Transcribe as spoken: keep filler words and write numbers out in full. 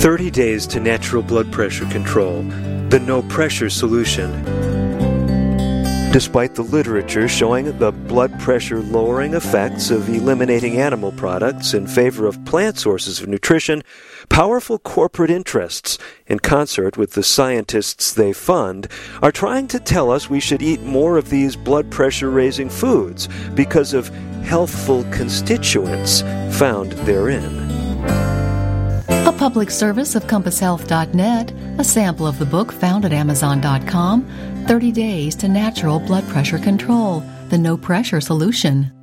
thirty days to Natural Blood Pressure Control, the no-pressure solution. Despite the literature showing the blood pressure lowering effects of eliminating animal products in favor of plant sources of nutrition, powerful corporate interests, in concert with the scientists they fund, are trying to tell us we should eat more of these blood pressure-raising foods because of healthful constituents found therein. A public service of compass health dot net, a sample of the book found at amazon dot com, thirty days to Natural Blood Pressure Control, the No-Pressure Solution.